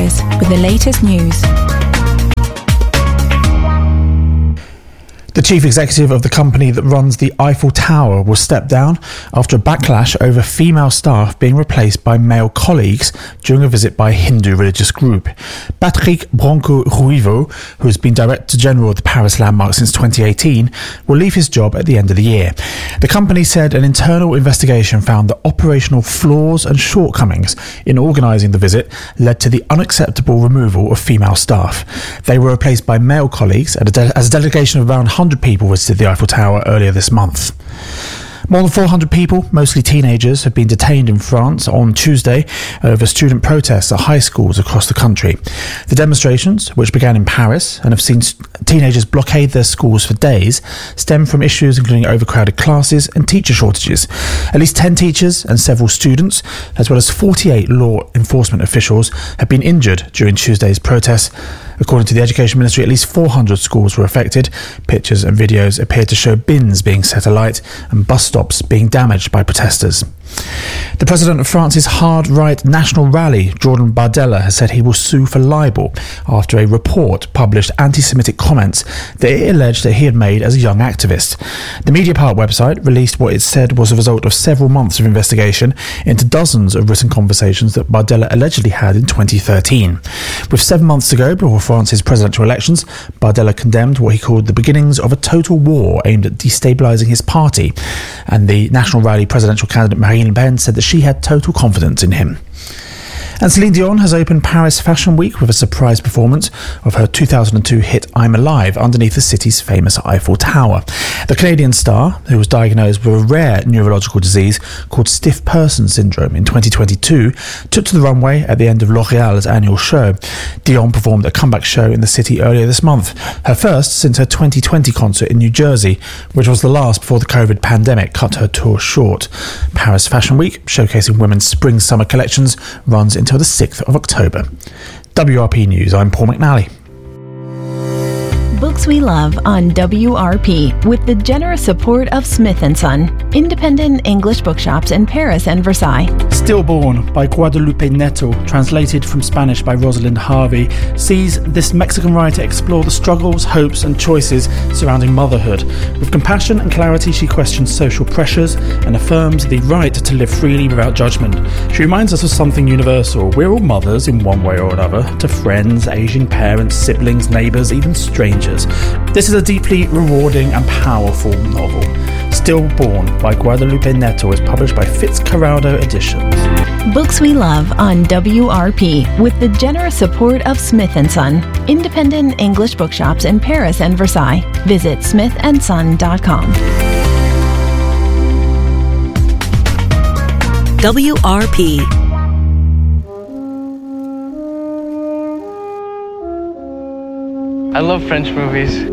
Paris with the latest news. The chief executive of the company that runs the Eiffel Tower will step down after a backlash over female staff being replaced by male colleagues during a visit by a Hindu religious group. Patrick Branco-Ruivo, who has been Director General of the Paris Landmark since 2018, will leave his job at the end of the year. The company said an internal investigation found that operational flaws and shortcomings in organising the visit led to the unacceptable removal of female staff. They were replaced by male colleagues as a delegation of around 100 people visited the Eiffel Tower earlier this month. More than 400 people, mostly teenagers, have been detained in France on Tuesday over student protests at high schools across the country. The demonstrations, which began in Paris and have seen teenagers blockade their schools for days, stem from issues including overcrowded classes and teacher shortages. At least 10 teachers and several students, as well as 48 law enforcement officials, have been injured during Tuesday's protests. According to the Education Ministry, at least 400 schools were affected. Pictures and videos appeared to show bins being set alight and bus stops being damaged by protesters. The president of France's hard-right National Rally, Jordan Bardella, has said he will sue for libel after a report published anti-Semitic comments that it alleged that he had made as a young activist. The Mediapart website released what it said was a result of several months of investigation into dozens of written conversations that Bardella allegedly had in 2013. With 7 months to go before France's presidential elections, Bardella condemned what he called the beginnings of a total war aimed at destabilising his party, and the National Rally presidential candidate Marine Le Pen said that she had total confidence in him. And Celine Dion has opened Paris Fashion Week with a surprise performance of her 2002 hit I'm Alive underneath the city's famous Eiffel Tower. The Canadian star, who was diagnosed with a rare neurological disease called stiff person syndrome in 2022, took to the runway at the end of L'Oréal's annual show. Dion performed a comeback show in the city earlier this month, her first since her 2020 concert in New Jersey, which was the last before the COVID pandemic cut her tour short. Paris Fashion Week, showcasing women's spring-summer collections, runs until the 6th of October. WRP News, I'm Paul McNally. Books we love on WRP with the generous support of Smith & Son, independent English bookshops in Paris and Versailles. Stillborn by Guadalupe Neto, translated from Spanish by Rosalind Harvey, sees this Mexican writer explore the struggles, hopes and choices surrounding motherhood. With compassion and clarity, she questions social pressures and affirms the right to live freely without judgment. She reminds us of something universal. We're all mothers in one way or another, to friends, aging parents, siblings, neighbours, even strangers. This is a deeply rewarding and powerful novel. Stillborn by Guadalupe Neto is published by Fitzcarraldo Editions. Books we love on WRP with the generous support of Smith & Son, independent English bookshops in Paris and Versailles. Visit smithandson.com. WRP. I love French movies.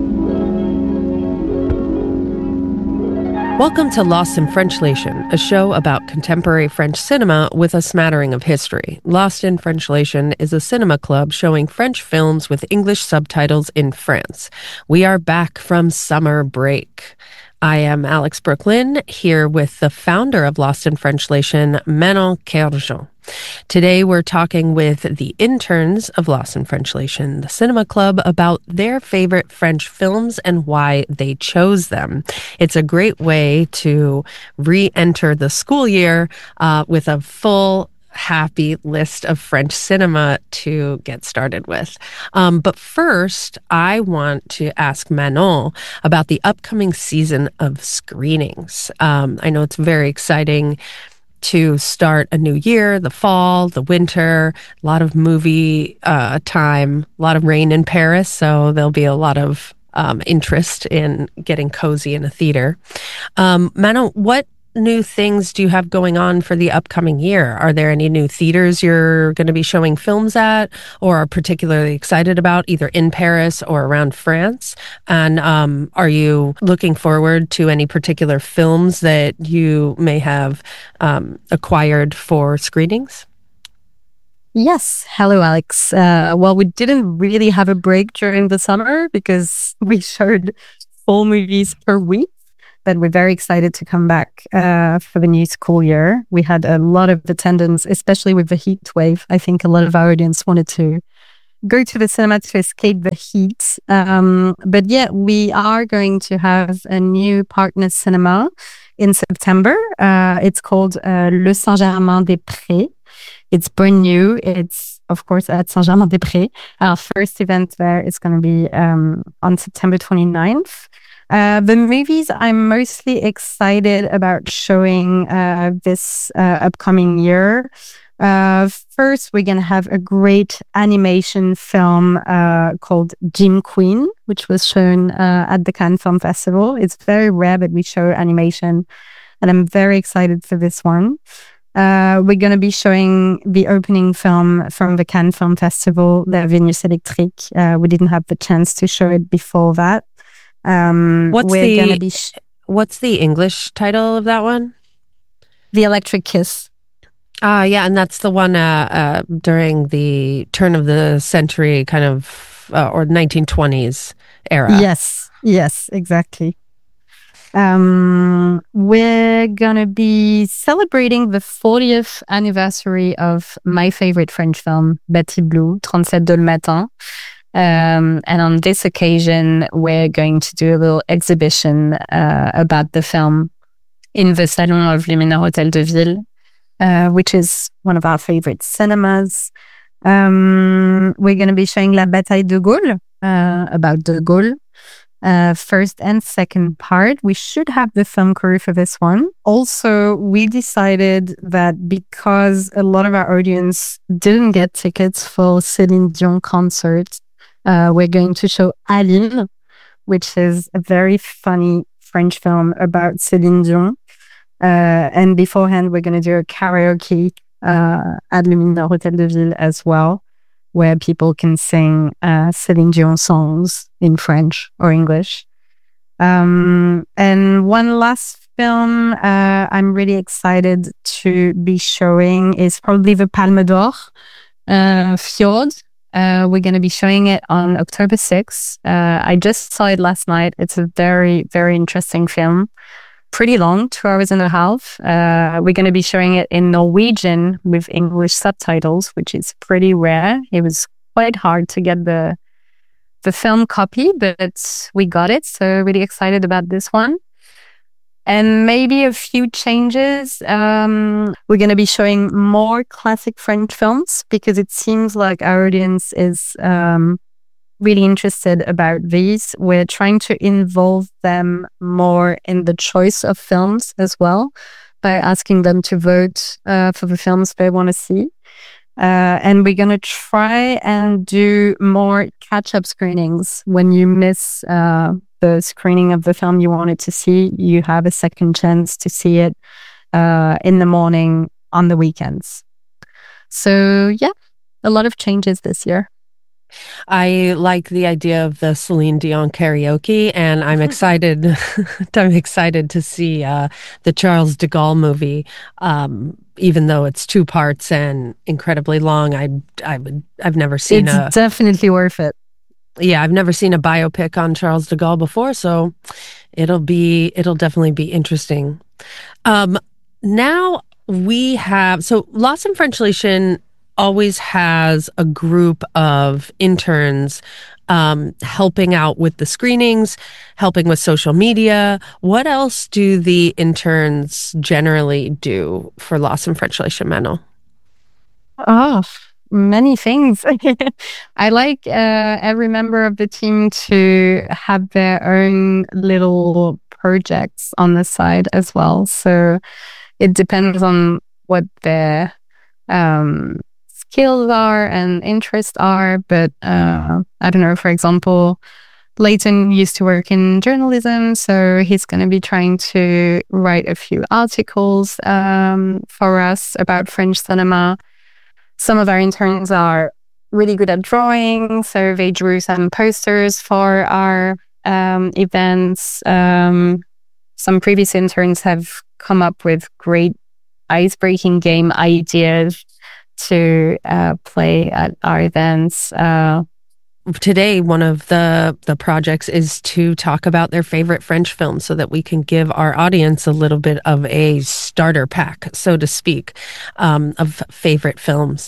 Welcome to Lost in Frenchliation, a show about contemporary French cinema with a smattering of history. Lost in Frenchliation is a cinema club showing French films with English subtitles in France. We are back from summer break. I am Alex Brooklyn, here with the founder of Lost in Frenchliation, Manon Kerjean. Today, we're talking with the interns of Lost in Frenchliation, the cinema club, about their favorite French films and why they chose them. It's a great way to re-enter the school year with a full happy list of French cinema to get started with. But first, I want to ask Manon about the upcoming season of screenings. I know it's very exciting to start a new year, the fall, the winter, a lot of movie time, a lot of rain in Paris, so there'll be a lot of interest in getting cozy in a theater. Manon, what new things do you have going on for the upcoming year? Are there any new theaters you're going to be showing films at or are particularly excited about, either in Paris or around France? And are you looking forward to any particular films that you may have acquired for screenings? Yes. Hello, Alex. Well, we didn't really have a break during the summer because we showed 4 movies per week. but we're very excited to come back for the new school year. We had a lot of attendance, especially with the heat wave. I think a lot of our audience wanted to go to the cinema to escape the heat. But yeah, we are going to have a new partner cinema in September. It's called Le Saint-Germain-des-Prés. It's brand new. It's, of course, at Saint-Germain-des-Prés. Our first event there is going to be on September 29th. The movies I'm mostly excited about showing this upcoming year. First, we're going to have a great animation film called Gym Queen, which was shown at the Cannes Film Festival. It's very rare that we show animation, and I'm very excited for this one. We're going to be showing the opening film from the Cannes Film Festival, La Vénus électrique. We didn't have the chance to show it before that. What's the English title of that one? The Electric Kiss. Yeah, and that's the one during the turn of the century, kind of, or 1920s era. Yes, exactly. We're gonna be celebrating the 40th anniversary of my favorite French film, Betty Blue, 37 de le matin. And on this occasion, we're going to do a little exhibition about the film in the Salon of Luminaire Hôtel de Ville, which is one of our favorite cinemas. We're going to be showing La Bataille de Gaulle, about de Gaulle. First and second part. We should have the film crew for this one. Also, we decided that because a lot of our audience didn't get tickets for Céline Dion concert, we're going to show Aline, which is a very funny French film about Céline Dion. And beforehand, we're going to do a karaoke at Luminaire Hôtel de Ville as well, where people can sing Céline Dion songs in French or English. And one last film I'm really excited to be showing is probably the Palme d'Or, Fjord. We're going to be showing it on October 6th. I just saw it last night. It's a very, very interesting film. Pretty long, 2 hours and a half. We're going to be showing it in Norwegian with English subtitles, which is pretty rare. It was quite hard to get the film copy, but we got it. So really excited about this one. And maybe a few changes. We're going to be showing more classic French films because it seems like our audience is really interested about these. We're trying to involve them more in the choice of films as well by asking them to vote for the films they want to see. And we're going to try and do more catch-up screenings. When you miss the screening of the film you wanted to see, you have a second chance to see it in the morning on the weekends. So yeah, a lot of changes this year. I like the idea of the Celine Dion karaoke, and I'm excited. I'm excited to see the Charles de Gaulle movie. Even though it's 2 parts and incredibly long, I've never seen It's definitely worth it. Yeah, I've never seen a biopic on Charles de Gaulle before, so it'll definitely be interesting. Now we have Lost in Frenchlition always has a group of interns helping out with the screenings, helping with social media. What else do the interns generally do for Lost in Frenchlition, Manon? Oh, many things. I like every member of the team to have their own little projects on the side as well. So it depends on what their skills are and interests are. But I don't know, for example, Leighton used to work in journalism, so he's going to be trying to write a few articles for us about French cinema. Some of our interns are really good at drawing, so they drew some posters for our events. Some previous interns have come up with great ice-breaking game ideas to play at our events. today, one of the projects is to talk about their favorite French films so that we can give our audience a little bit of a starter pack, so to speak, of favorite films.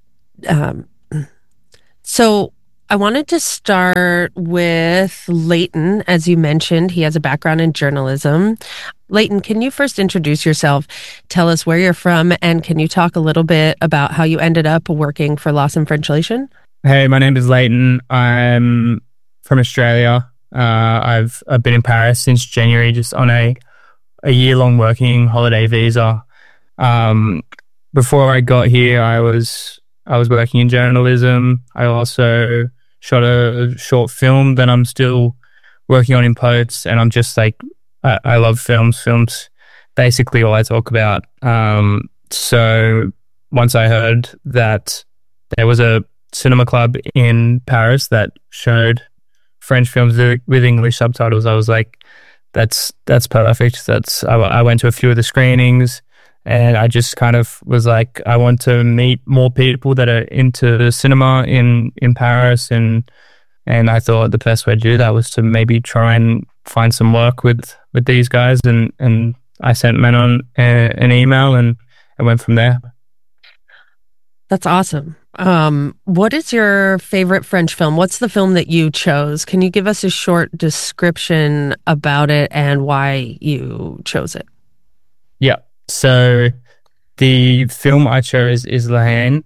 So I wanted to start with Leighton. As you mentioned, he has a background in journalism. Leighton, can you first introduce yourself? Tell us where you're from, and can you talk a little bit about how you ended up working for Lost in Frenchliation? Hey, my name is Leighton. I'm from Australia. I've been in Paris since January, just on a year-long working holiday visa. Before I got here, I was working in journalism. I also shot a short film that I'm still working on in post, and I'm just like, I love films. Films, basically all I talk about. So once I heard that there was a cinema club in Paris that showed French films with English subtitles, I was like, that's perfect. I went to a few of the screenings, and I just kind of was like, I want to meet more people that are into cinema in Paris, and I thought the best way to do that was to maybe try and find some work with these guys, and I sent Manon an email, and I went from there. That's awesome. What is your favorite French film? What's the film that you chose? Can you give us a short description about it and why you chose it? Yeah. So the film I chose is La Haine.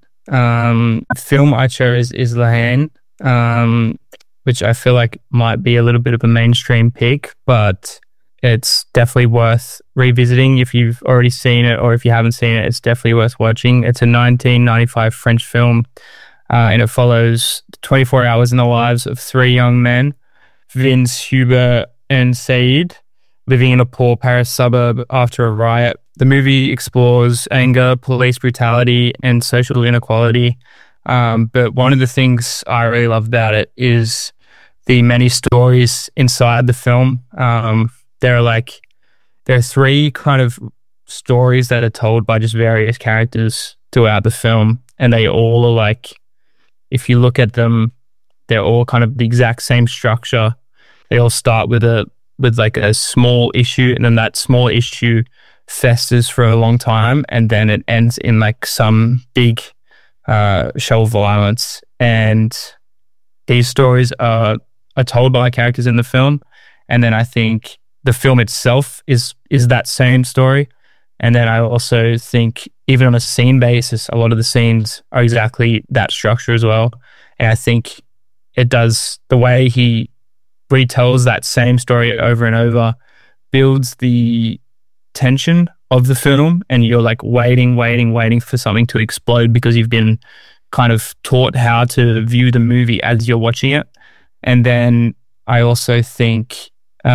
Which I feel like might be a little bit of a mainstream pick, but it's definitely worth revisiting if you've already seen it, or if you haven't seen it, it's definitely worth watching. It's a 1995 French film, and it follows 24 hours in the lives of three young men, Vince, Hubert, and Said, living in a poor Paris suburb after a riot. The movie explores anger, police brutality, and social inequality. But one of the things I really love about it is the many stories inside the film. There are three kind of stories that are told by just various characters throughout the film, and they all are like, if you look at them, they're all kind of the exact same structure. They all start with a small issue, and then that small issue festers for a long time, and then it ends in like some big show of violence. And these stories are told by characters in the film, and then I think the film itself is that same story. And then I also think, even on a scene basis, a lot of the scenes are exactly that structure as well. And I think it does, the way he retells that same story over and over, builds the tension of the film, and you're like waiting for something to explode, because you've been kind of taught how to view the movie as you're watching it. And then I also think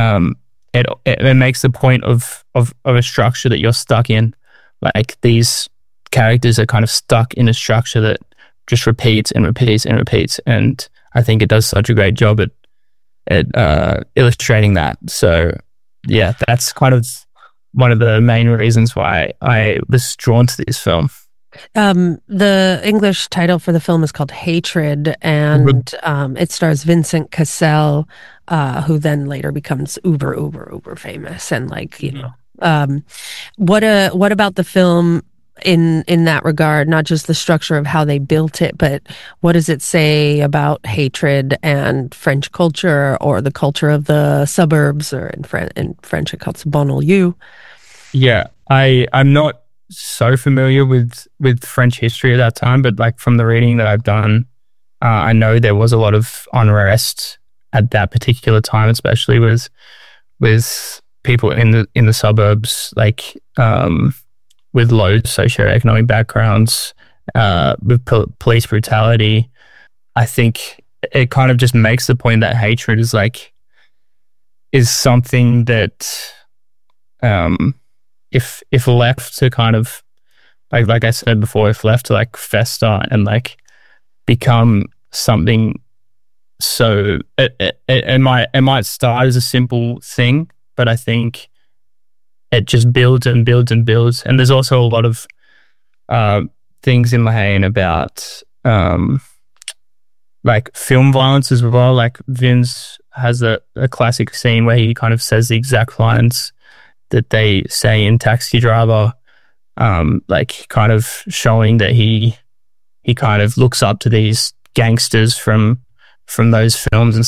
it makes the point of a structure that you're stuck in. Like, these characters are kind of stuck in a structure that just repeats and repeats and repeats. And I think it does such a great job at illustrating that. So yeah, that's kind of one of the main reasons why I was drawn to this film. The English title for the film is called Hatred, and it stars Vincent Cassel, who then later becomes uber famous. And like, you know, what about the film in that regard? Not just the structure of how they built it, but what does it say about hatred and French culture, or the culture of the suburbs, or in French it calls banlieue? Yeah, I'm not so familiar with French history at that time, but like from the reading that I've done, I know there was a lot of unrest at that particular time, especially with people in the suburbs, like with low socioeconomic backgrounds, with police brutality. I think it kind of just makes the point that hatred is something that if left to kind of like I said before, if left to like fester and like become something, so it might start as a simple thing, but I think it just builds and builds and builds. And there's also a lot of things in La Haine about like film violence as well. Like Vince has a classic scene where he kind of says the exact lines that they say in Taxi Driver, like kind of showing that he kind of looks up to these gangsters from those films and